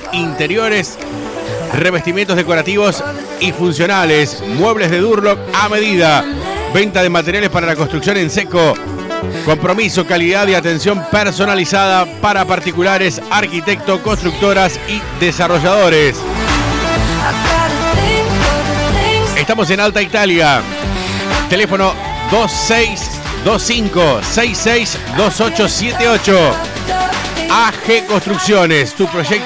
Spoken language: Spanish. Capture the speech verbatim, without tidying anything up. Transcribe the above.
interiores, revestimientos decorativos y funcionales, muebles de Durlock a medida, venta de materiales para la construcción en seco, compromiso, calidad y atención personalizada para particulares, arquitectos, constructoras y desarrolladores. Estamos en Alta Italia. Teléfono dos seis dos cinco seis seis dos ocho siete ocho. A G Construcciones, tu proyecto